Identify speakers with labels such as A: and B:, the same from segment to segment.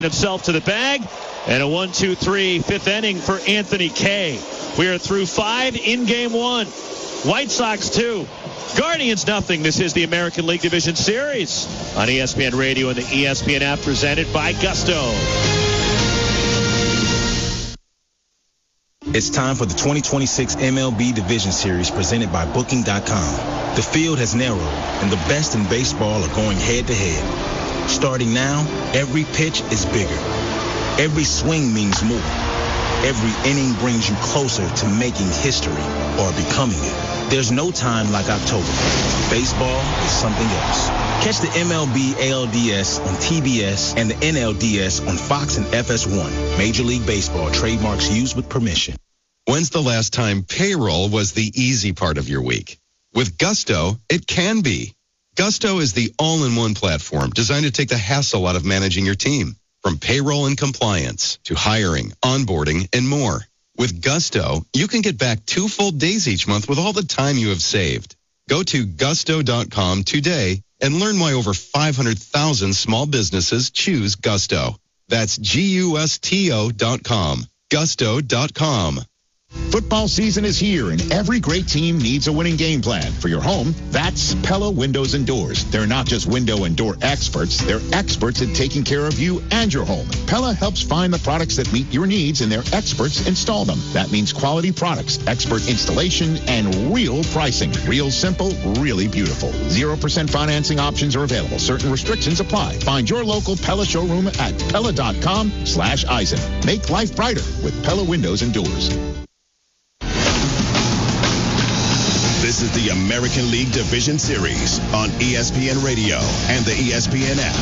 A: himself to the bag, and a 1-2-3 fifth inning for Anthony Kay. We are through 5 in game 1. White Sox 2, Guardians nothing. This is the American League Division Series on ESPN Radio and the ESPN app, presented by Gusto.
B: It's time for the 2026 MLB Division Series presented by Booking.com. The field has narrowed, and the best in baseball are going head-to-head. Starting now, every pitch is bigger. Every swing means more. Every inning brings you closer to making history or becoming it. There's no time like October. Baseball is something else. Catch the MLB ALDS on TBS and the NLDS on Fox and FS1. Major League Baseball trademarks used with permission.
C: When's the last time payroll was the easy part of your week? With Gusto, it can be. Gusto is the all-in-one platform designed to take the hassle out of managing your team, from payroll and compliance to hiring, onboarding, and more. With Gusto, you can get back 2 full days each month with all the time you have saved. Go to gusto.com today and learn why over 500,000 small businesses choose Gusto. That's GUSTO.com. Gusto.com.
D: Football season is here, and every great team needs a winning game plan. For your home, that's Pella Windows and Doors. They're not just window and door experts. They're experts at taking care of you and your home. Pella helps find the products that meet your needs, and their experts install them. That means quality products, expert installation, and real pricing. Real simple, really beautiful. 0% financing options are available. Certain restrictions apply. Find your local Pella showroom at Pella.com/Eisen. Make life brighter with Pella Windows and Doors.
E: This is the American League Division Series on ESPN Radio and the ESPN app.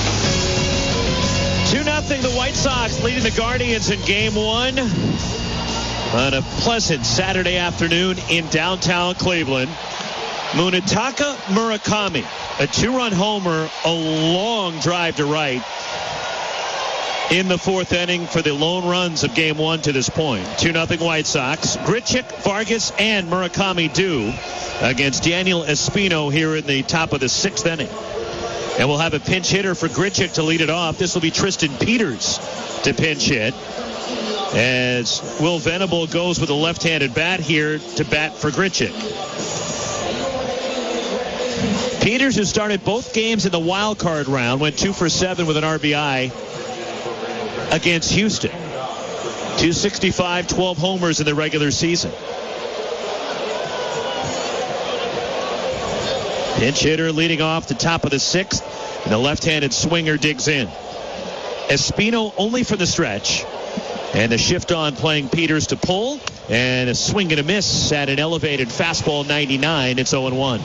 A: 2-0, the White Sox leading the Guardians in game 1 on a pleasant Saturday afternoon in downtown Cleveland. Munetaka Murakami, a 2-run homer, a long drive to right in the 4th inning for the lone runs of game 1 to this point. 2-0 White Sox. Grichuk, Vargas, and Murakami due against Daniel Espino here in the top of the 6th inning. And we'll have a pinch hitter for Grichuk to lead it off. This will be Tristan Peters to pinch hit, as Will Venable goes with a left-handed bat here to bat for Grichuk. Peters, who started both games in the wild card round, went 2 for 7 with an RBI against Houston. 265, 12 homers in the regular season. Pinch hitter leading off the top of the 6th, and the left-handed swinger digs in. Espino only for the stretch, and the shift on playing Peters to pull, and a swing and a miss at an elevated fastball 99. It's 0-1.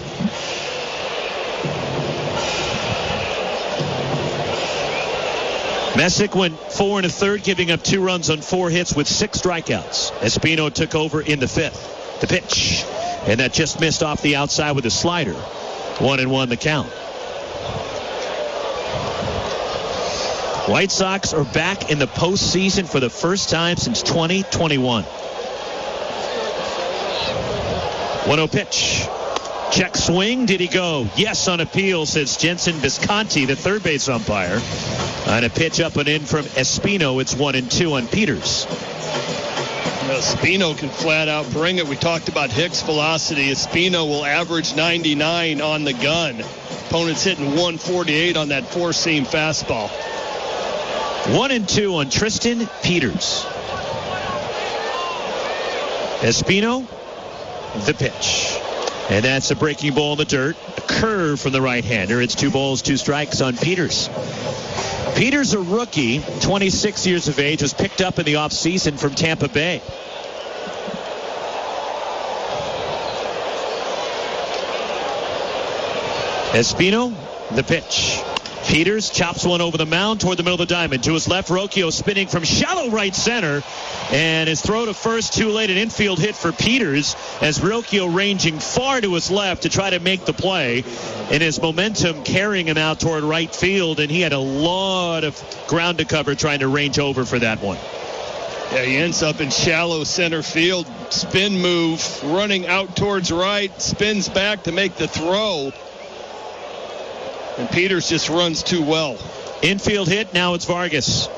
A: Messick went 4 1/3, giving up 2 runs on 4 hits with 6 strikeouts. Espino took over in the 5th. The pitch, and that just missed off the outside with a slider. 1-1 the count. White Sox are back in the postseason for the first time since 2021. 1-0 pitch. Check swing. Did he go? Yes, on appeal, says Jensen Visconti, the third base umpire. On a pitch up and in from Espino, it's 1-2 on Peters.
F: Espino can flat out bring it. We talked about Hicks' velocity. Espino will average 99 on the gun. Opponent's hitting 148 on that 4-seam fastball.
A: 1-2 on Tristan Peters. Espino, the pitch. And that's a breaking ball in the dirt. A curve from the right-hander. It's 2 balls, 2 strikes on Peters. Peters, a rookie, 26 years of age, was picked up in the offseason from Tampa Bay. Espino, the pitch. Peters chops one over the mound toward the middle of the diamond. To his left, Rocchio spinning from shallow right center. And his throw to first, too late, an infield hit for Peters, as Rocchio ranging far to his left to try to make the play. And his momentum carrying him out toward right field. And he had a lot of ground to cover trying to range over for that one.
F: Yeah, he ends up in shallow center field. Spin move, running out towards right, spins back to make the throw. And Peters just runs too well.
A: Infield hit. Now it's Vargas.